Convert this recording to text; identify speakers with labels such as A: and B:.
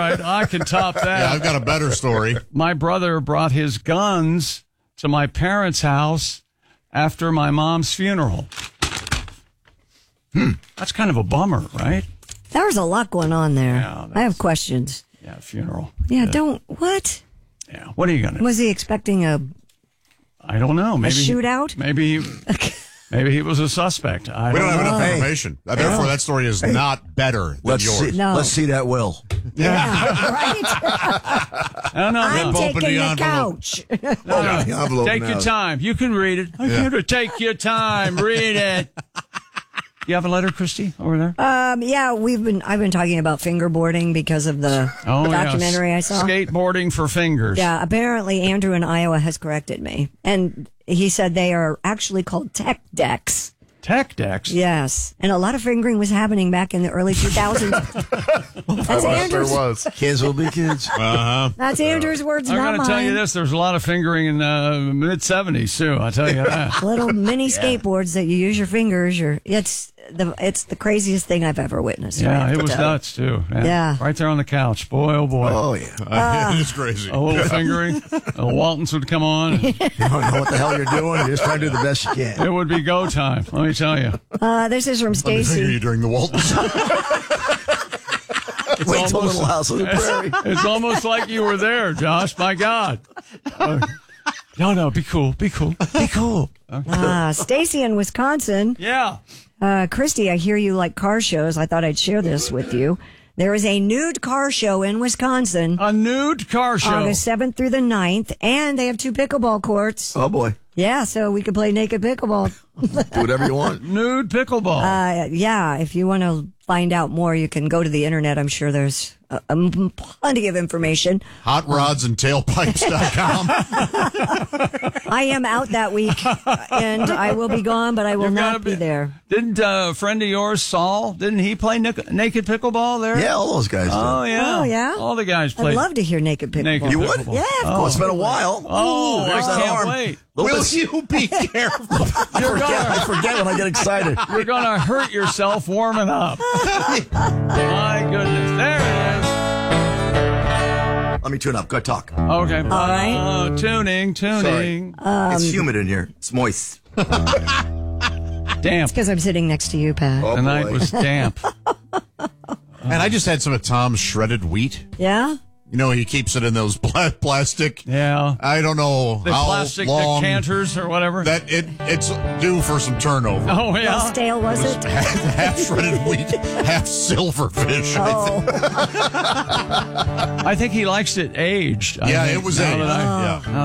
A: right. I can top that.
B: Yeah, I've got a better story.
A: My brother brought his guns to my parents' house after my mom's funeral. That's kind of a bummer, right?
C: There was a lot going on there.
A: Yeah,
C: I have questions.
A: Yeah, funeral.
C: Yeah, what?
A: Yeah, what are you going to do?
C: Was he expecting a
A: I don't know. Maybe
C: shootout?
A: Maybe he was a suspect.
B: We don't have enough information. Therefore, that story is not better than yours.
D: Let's see that will.
C: Right?
A: No.
C: I'm
B: Open
C: taking
B: the
C: the couch.
D: Envelope
A: Take
D: now.
A: your time. You can read it. Take your time. Read it. You have a letter, Christy, over there?
C: Yeah, I've been talking about fingerboarding because of the documentary I saw.
A: Skateboarding for fingers.
C: Yeah, apparently Andrew in Iowa has corrected me. And he said they are actually called tech decks.
A: Tech decks?
C: Yes. And a lot of fingering was happening back in the early 2000s. That's Andrew's.
D: There was. Kids will be kids.
C: That's Andrew's words,
A: I'm
C: not
A: going to
C: mine.
A: tell you this. There's a lot of fingering in the mid-'70s, too. I'll tell you that.
C: Little mini skateboards that you use your fingers. It's the craziest thing I've ever witnessed.
A: Yeah, it was nuts, too.
C: Yeah.
A: Right there on the couch. Boy, oh, boy.
D: Oh, yeah.
B: It is crazy.
A: A little fingering. The Waltons would come on.
D: You don't know what the hell you're doing. You're just trying to do the best you can.
A: It would be go time, let me tell you.
C: This is from
B: Let me finger
C: Stacy.
B: you during the Waltons.
D: Wait till Little House on the Prairie.
A: It's almost like you were there, Josh. My God. No, be cool. Be cool. Be cool.
C: Stacy in Wisconsin.
A: Yeah.
C: Christy, I hear you like car shows. I thought I'd share this with you. There is a nude car show in Wisconsin.
A: A nude car show.
C: August 7th through the 9th. And they have 2 pickleball courts.
D: Oh, boy.
C: Yeah, so we could play naked pickleball.
D: Do whatever you want.
A: Nude pickleball.
C: Yeah, if you want to find out more, you can go to the internet. I'm sure there's plenty of information.
B: HotRodsandTailpipes.com.
C: I am out that week, and I will be gone, but I will not be there.
A: Didn't a friend of yours, Saul, didn't he play naked pickleball there?
D: Yeah, all those guys do.
A: Oh, yeah.
C: Oh, yeah?
A: All the guys
C: I'd
A: played.
C: love to hear naked pickleball.
A: Naked
D: You would?
A: pickleball.
C: Yeah, of
D: Oh,
C: course.
D: it's been a while.
A: Oh,
D: There's
A: I
D: that
A: can't
D: arm.
A: wait.
B: Will you be careful?
D: I forget when I get excited.
A: You're going to hurt yourself warming up. My goodness. There it is.
D: Let me tune up. Go talk.
A: Okay.
C: All right.
A: Tuning.
D: It's humid in here. It's moist.
A: Damp.
C: Because I'm sitting next to you, Pat.
D: Oh,
A: The night
D: boy.
A: was damp.
B: And I just had some of Tom's shredded wheat.
C: Yeah?
B: You know, he keeps it in those plastic.
A: Yeah.
B: I don't know
A: The
B: how
A: plastic
B: long
A: decanters or whatever.
B: that it's due for some turnover.
A: Oh,
C: How
A: yeah.
C: stale was it?
B: Half shredded wheat, half silverfish.
C: Oh.
A: I think he likes it aged.
B: Yeah, it was aged.
A: Now that I-
B: Yeah.